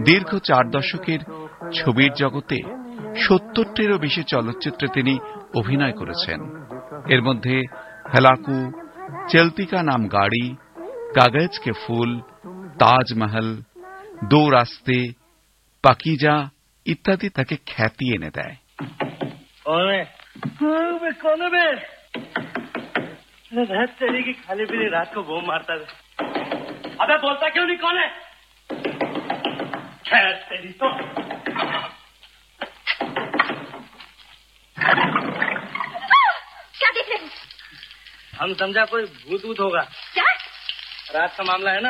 দীর্ঘ 4 দশকের ছবির জগতে 70টিরও বেশি চলচ্চিত্রে তিনি অভিনয় করেছেন। এর মধ্যে হেলাকু, চলতি কা নাম গাড়ি, কাগজ কে ফুল, তাজমহল, দো রাস্তে, পাকিজা ইত্যাদি তাকে খ্যাতি এনে দেয়। कौन है बे? रात चलेगी खाली पीली रात को बम मारता है। अबे बोलता क्यों नहीं कौन है? खैर तेरी तो क्या देख रहे हो? हम समझा कोई भूत वूत होगा। क्या? रात का मामला है ना।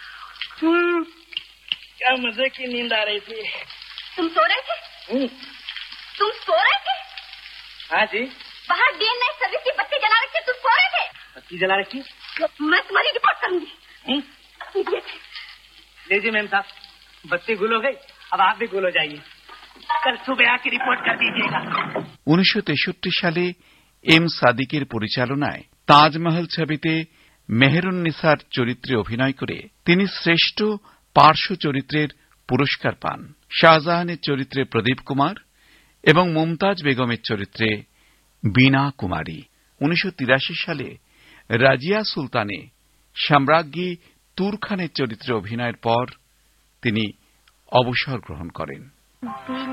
क्या मजे की नींद आ रही थी। तुम सो रहे थे? तुम सो रहे थे? हाँ जी। बाहर डीएनए सर्विस की बत्ती जला रखी, तुम सो रहे थे? बत्ती जला रखी? मैं तुम्हारी रिपोर्ट करूंगी। लीजिए मैम साहब, बत्ती गुल हो गई, अब आप भी गुल हो जाइए। कल सुबह आके रिपोर्ट कर दीजिएगा। 1963 সালে এম সাদিকের পরিচালনায় তাজমহল ছবিতে মেহেরুন্নিসার চরিত্রে অভিনয় করে তিনি শ্রেষ্ঠ পার্শ্ব চরিত্রের পুরস্কার পান। শাহজাহানের চরিত্রে প্রদীপ কুমার এবং মুমতাজ বেগমের চরিত্রে বীণা কুমারী। 1983 সালে রাজিয়া সুলতানে সম্রাজ্ঞী তুরখানের চরিত্রে অভিনয়ের পর তিনি অবসর গ্রহণ করেন।